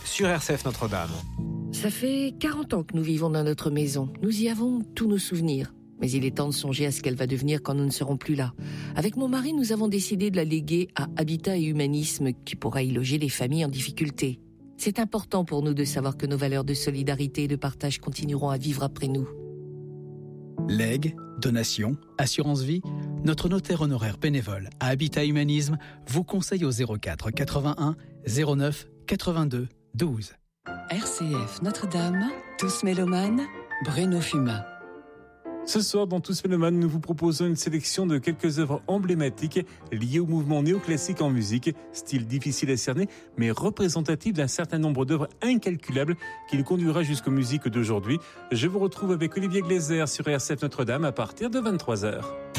sur RCF Notre-Dame. Ça fait 40 ans que nous vivons dans notre maison. Nous y avons tous nos souvenirs. Mais il est temps de songer à ce qu'elle va devenir quand nous ne serons plus là. Avec mon mari, nous avons décidé de la léguer à Habitat et Humanisme, qui pourra y loger les familles en difficulté. C'est important pour nous de savoir que nos valeurs de solidarité et de partage continueront à vivre après nous. Legs, donations, assurance vie, notre notaire honoraire bénévole à Habitat Humanisme vous conseille au 04 81 09 82 12. RCF Notre-Dame, Tous mélomanes, Bruno Fumat. Ce soir, dans Tous mélomanes, nous vous proposons une sélection de quelques œuvres emblématiques liées au mouvement néoclassique en musique, style difficile à cerner, mais représentatif d'un certain nombre d'œuvres incalculables qui nous conduira jusqu'aux musiques d'aujourd'hui. Je vous retrouve avec Olivier Glaser sur RCF Notre-Dame à partir de 23h.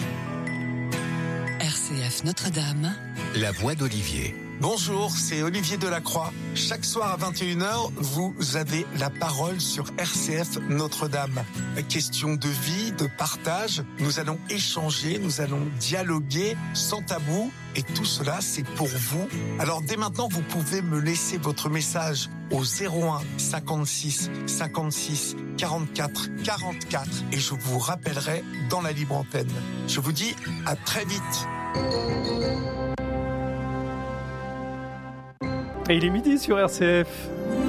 RCF Notre-Dame, la voix d'Olivier. Bonjour, c'est Olivier Delacroix. Chaque soir à 21h, vous avez la parole sur RCF Notre-Dame. Question de vie, de partage, nous allons échanger, nous allons dialoguer sans tabou. Et tout cela, c'est pour vous. Alors dès maintenant, vous pouvez me laisser votre message au 01 56 56 44 44 et je vous rappellerai dans la libre antenne. Je vous dis à très vite. Et il est midi sur RCF.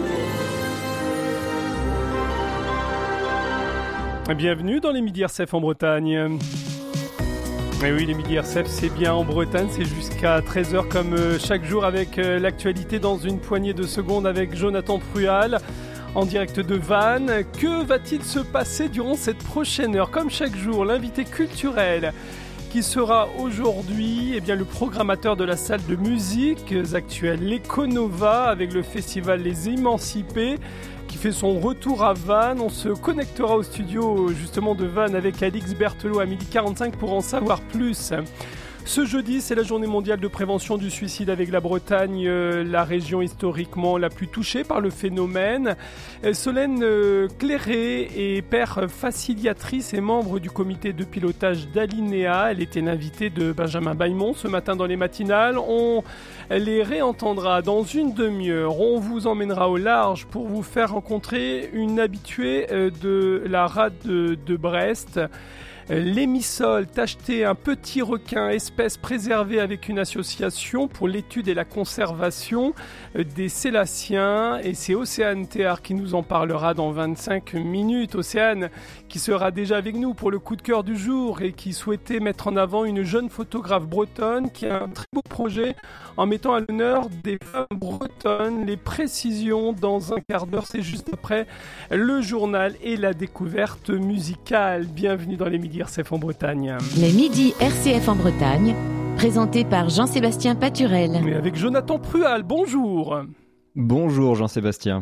Bienvenue dans les Midis RCF en Bretagne. Et oui, les Midis RCF, c'est bien en Bretagne, c'est jusqu'à 13h comme chaque jour avec l'actualité dans une poignée de secondes avec Jonathan Prual en direct de Vannes. Que va-t-il se passer durant cette prochaine heure ? Comme chaque jour, l'invité culturel qui sera aujourd'hui le programmateur de la salle de musique actuelle l'Econova avec le festival Les Émancipés qui fait son retour à Vannes. On se connectera au studio justement de Vannes avec Alix Berthelot à 12h45 pour en savoir plus. Ce jeudi, c'est la journée mondiale de prévention du suicide avec la Bretagne, la région historiquement la plus touchée par le phénomène. Solène Cléré est père facilitatrice et membre du comité de pilotage d'Alinéa. Elle était l'invitée de Benjamin Bailmont ce matin dans les matinales. On les réentendra dans une demi-heure. On vous emmènera au large pour vous faire rencontrer une habituée de la rade de Brest. L'Émissol, t'acheter un petit requin, espèce préservée avec une association pour l'étude et la conservation des sélaciens. Et c'est Océane Théard qui nous en parlera dans 25 minutes. Océane qui sera déjà avec nous pour le coup de cœur du jour et qui souhaitait mettre en avant une jeune photographe bretonne qui a un très beau projet en mettant à l'honneur des femmes bretonnes. Les précisions dans un quart d'heure, c'est juste après le journal et la découverte musicale. Bienvenue dans les Midis RCF en Bretagne. Les Midis RCF en Bretagne, présentés par Jean-Sébastien Paturel. Et avec Jonathan Prual, bonjour. Bonjour Jean-Sébastien.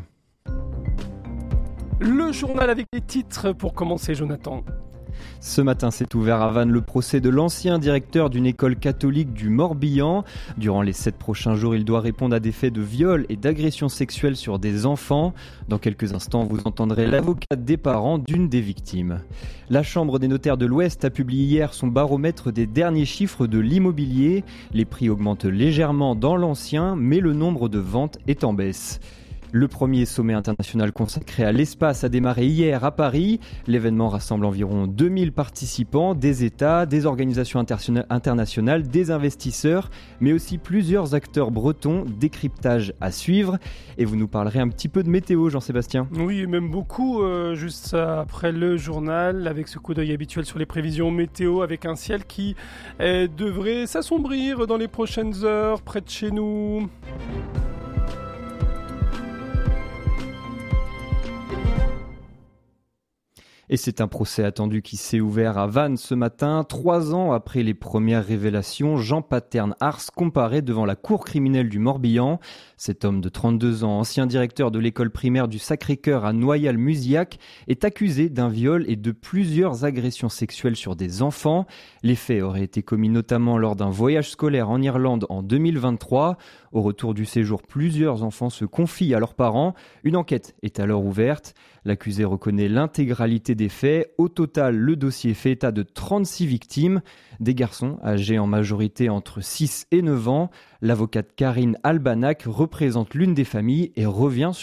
Le journal avec les titres pour commencer, Jonathan. Ce matin s'est ouvert à Vannes le procès de l'ancien directeur d'une école catholique du Morbihan. Durant les 7 prochains jours, il doit répondre à des faits de viol et d'agression sexuelle sur des enfants. Dans quelques instants, vous entendrez l'avocat des parents d'une des victimes. La Chambre des notaires de l'Ouest a publié hier son baromètre des derniers chiffres de l'immobilier. Les prix augmentent légèrement dans l'ancien, mais le nombre de ventes est en baisse. Le premier sommet international consacré à l'espace a démarré hier à Paris. L'événement rassemble environ 2000 participants, des États, des organisations internationales, des investisseurs, mais aussi plusieurs acteurs bretons. Décryptage à suivre. Et vous nous parlerez un petit peu de météo, Jean-Sébastien. Oui, et même beaucoup, juste après le journal, avec ce coup d'œil habituel sur les prévisions météo, avec un ciel qui devrait s'assombrir dans les prochaines heures près de chez nous. Et c'est un procès attendu qui s'est ouvert à Vannes ce matin. 3 ans après les premières révélations, Jean Paterne-Ars comparaît devant la cour criminelle du Morbihan. Cet homme de 32 ans, ancien directeur de l'école primaire du Sacré-Cœur à Noyal-Muzillac, est accusé d'un viol et de plusieurs agressions sexuelles sur des enfants. Les faits auraient été commis notamment lors d'un voyage scolaire en Irlande en 2023. Au retour du séjour, plusieurs enfants se confient à leurs parents. Une enquête est alors ouverte. L'accusé reconnaît l'intégralité des faits. Au total, le dossier fait état de 36 victimes, des garçons âgés en majorité entre 6 et 9 ans. L'avocate Karine Albanac représente l'une des familles et revient sur